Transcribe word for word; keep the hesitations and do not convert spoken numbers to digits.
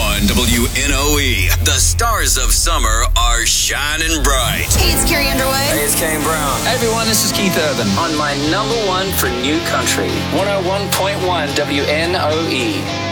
one W N O E. The stars of summer are shining bright. Hey, it's Carrie Underwood. Hey, it's Kane Brown. Hey, everyone, this is Keith Urban. On my number one for new country, one oh one point one W N O E.